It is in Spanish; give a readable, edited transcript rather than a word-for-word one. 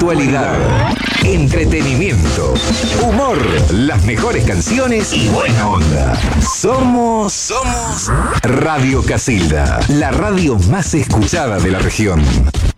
actualidad, entretenimiento, humor, las mejores canciones y buena onda. Somos Radio Casilda, la radio más escuchada de la región.